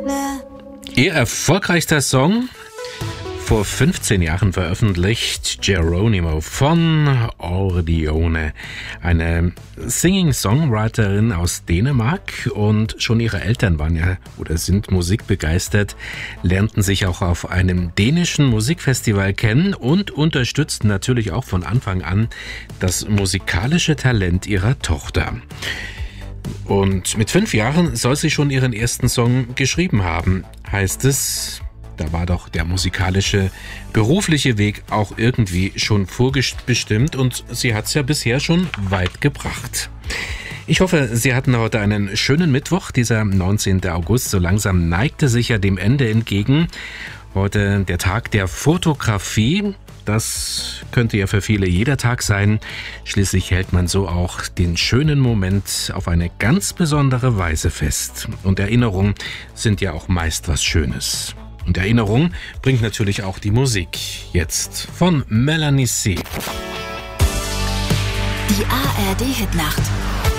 Ihr erfolgreichster Song? Vor 15 Jahren veröffentlicht, Geronimo von Ordione, eine Singing-Songwriterin aus Dänemark, und schon ihre Eltern waren ja oder sind musikbegeistert, lernten sich auch auf einem dänischen Musikfestival kennen und unterstützten natürlich auch von Anfang an das musikalische Talent ihrer Tochter. Und mit 5 Jahren soll sie schon ihren ersten Song geschrieben haben, heißt es. Da war doch der musikalische, berufliche Weg auch irgendwie schon vorbestimmt und sie hat es ja bisher schon weit gebracht. Ich hoffe, Sie hatten heute einen schönen Mittwoch. Dieser 19. August, so langsam neigte sich ja dem Ende entgegen. Heute der Tag der Fotografie. Das könnte ja für viele jeder Tag sein. Schließlich hält man so auch den schönen Moment auf eine ganz besondere Weise fest. Und Erinnerungen sind ja auch meist was Schönes. Und Erinnerung bringt natürlich auch die Musik. Jetzt von Melanie C. Die ARD-Hitnacht.